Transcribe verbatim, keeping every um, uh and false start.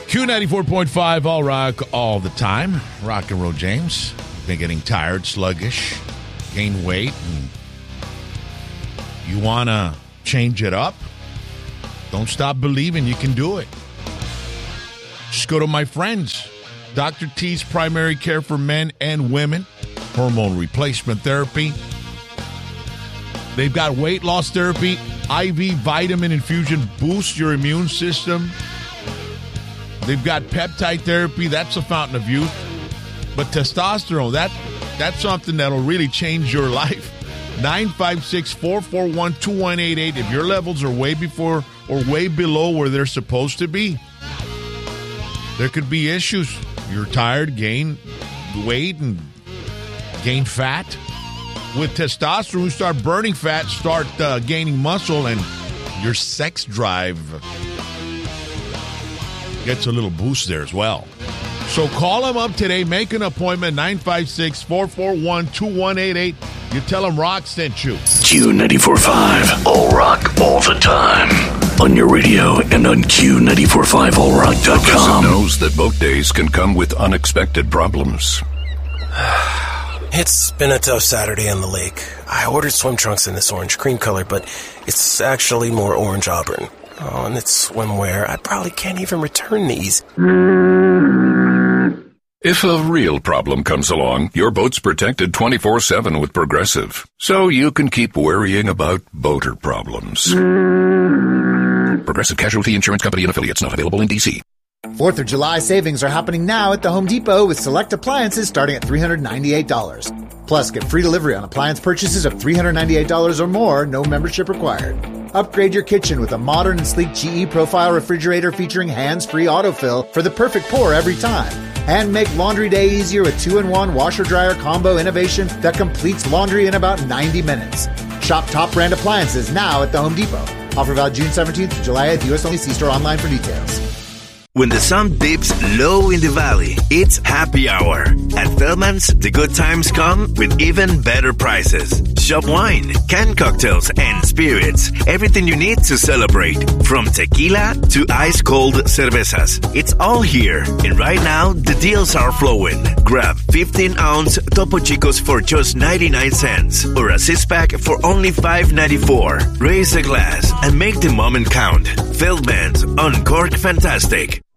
Q ninety-four point five, all rock, all the time. Rock and roll James. Been getting tired, sluggish, gain weight, and you want to change it up? Don't stop believing you can do it. Just go to my friends. Doctor T's Primary Care for Men and Women. Hormone replacement therapy. They've got weight loss therapy. I V vitamin infusion boosts your immune system. They've got peptide therapy. That's a fountain of youth. But testosterone, that that's something that'll really change your life. nine five six, four four one, two one eight eight. If your levels are way before or way below where they're supposed to be, there could be issues. You're tired, gain weight, and gain fat. With testosterone, you start burning fat, start uh, gaining muscle, and your sex drive gets a little boost there as well. So call them up today. Make an appointment, nine five six, four four one, two one eight eight. You tell them Rock sent you. Q ninety-four point five, all rock, all the time. On your radio and on Q ninety-four point five all rock dot com. knows that boat days can come with unexpected problems. It's been a tough Saturday on the lake. I ordered swim trunks in this orange cream color, but it's actually more orange auburn. Oh, and it's swimwear. I probably can't even return these. If a real problem comes along, your boat's protected twenty-four seven with Progressive, so you can keep worrying about boater problems. Progressive Casualty Insurance Company and Affiliates, not available in D C. Fourth of July savings are happening now at the Home Depot with select appliances starting at three hundred ninety-eight dollars. Plus, get free delivery on appliance purchases of three hundred ninety-eight dollars or more, no membership required. Upgrade your kitchen with a modern and sleek G E Profile refrigerator featuring hands-free autofill for the perfect pour every time. And make laundry day easier with two in one washer-dryer combo innovation that completes laundry in about ninety minutes. Shop top brand appliances now at the Home Depot. Offer valid June seventeenth to July eighth. U S only. See store online for details. When the sun dips low in the valley, it's happy hour. At Feldman's, the good times come with even better prices. Shop wine, canned cocktails, and spirits. Everything you need to celebrate. From tequila to ice-cold cervezas. It's all here. And right now, the deals are flowing. Grab fifteen ounce Topo Chicos for just ninety-nine cents. Or a six-pack for only five ninety-four. Raise a glass and make the moment count. Feldman's, Uncork Fantastic.